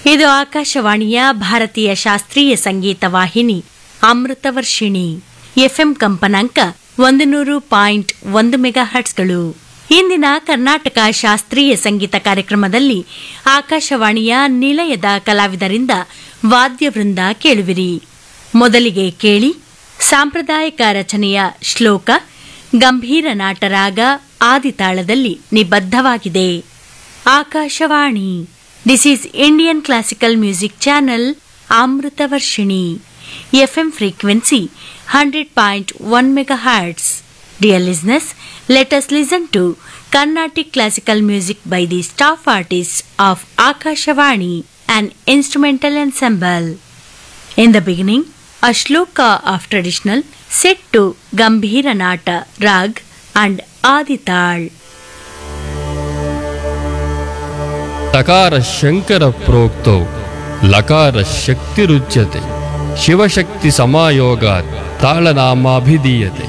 ಇದು ಆಕಾಶವಾಣಿಯ ಭಾರತೀಯ ಶಾಸ್ತ್ರೀಯ ಸಂಗೀತ ವಾಹಿನಿ ಅಮೃತವರ್ಷಿಣಿ ಎಫ್ಎಂ ಕಂಪನಾಂಕ 100.1 ಮೆಗಾಹರ್ಟ್ಸ್ಗಳು. ಇಂದಿನ ಕರ್ನಾಟಕ ಶಾಸ್ತ್ರೀಯ ಸಂಗೀತ ಕಾರ್ಯಕ್ರಮದಲ್ಲಿ ಆಕಾಶವಾಣಿಯ ನಿಲಯದ ಕಲಾವಿದರಿಂದ ವಾದ್ಯವೃಂದ ಕೇಳುವಿರಿ. ಮೊದಲಿಗೆ ಕೇಳಿ ಸಾಂಪ್ರದಾಯಿಕ ರಚನೆಯ ಶ್ಲೋಕ ಗಂಭೀರ ನಾಟರಾಗ ಆದಿತಾಳದಲ್ಲಿ ನಿಬದ್ಧವಾಗಿದೆ. Akashvani, this is Indian classical music channel Amritavarshini, FM frequency 100.1 megahertz. Dear listeners, let us listen to Carnatic classical music by the staff artists of Akashavani, an instrumental ensemble. In the beginning, a shloka of traditional set to Gambhira Nata Rag and Adital. ತಕಾರ Shankara ಪ್ರೋಕ್ತೋ ಲಕಾರ ಶಕ್ತಿರುಚ್ಯತೆ Shivashakti ಸಮಾಯೋಗಾತ್ ತಾಳನಾಮಾಭಿಧೀಯತೆ.